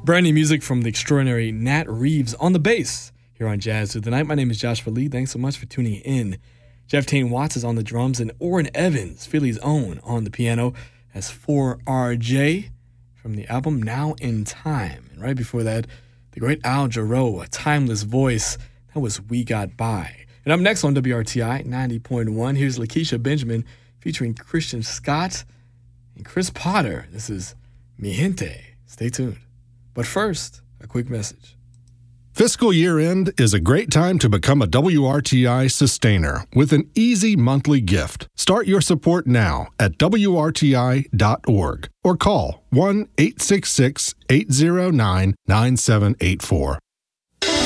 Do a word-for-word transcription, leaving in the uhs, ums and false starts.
Brand new music from the extraordinary Nat Reeves on the bass here on Jazz Through the Night. My name is Joshua Lee. Thanks so much for tuning in. Jeff Tain Watts is on the drums and Orrin Evans, Philly's own, on the piano as four R J from the album Now in Time. And right before that, the great Al Jarreau, a timeless voice. That was We Got By. And up next on W R T I ninety point one, here's Lakeisha Benjamin featuring Christian Scott and Chris Potter. This is Mi Gente. Stay tuned. But first, a quick message. Fiscal year end is a great time to become a W R T I sustainer with an easy monthly gift. Start your support now at W R T I dot org or call one eight six six, eight zero nine, nine seven eight four.